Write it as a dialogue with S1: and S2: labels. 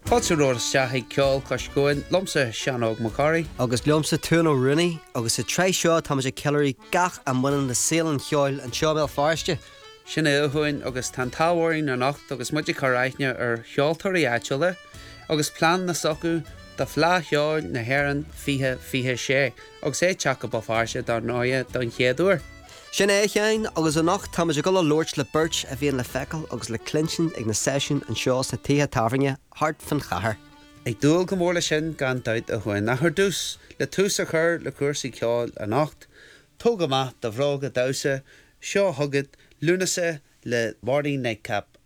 S1: Fáilteóir seaigh ceol coscóin lomsa Seanóg Macari.
S2: Agus leomsa Túno Rooney, agus a tre seo tá sé ceirí gach an muan na sílan cheáil an seombeil fáiste.
S1: Sin éhuain agus tan táhairín an nacht agus muidir choráithne ar cheoltarí áitiúla, agus plán na socu de flá cheáil na hhéan fihe sé, agus é teach go fáiste dar náide don chéadúir.
S2: Sin é chéin agus an nacht tá sé go loirt le burt a bhíon le fecail agus le clinsin ag na sesiún an seo sa títhe táhainne hart fan chathair.
S1: Ag dúil go mórla sin gan daid a chuin nach dús le tús a chur le cuasaí ceáil a nacht, tóga maith de bhrága dasa, seo thugad lúnasa le Marty Nightcap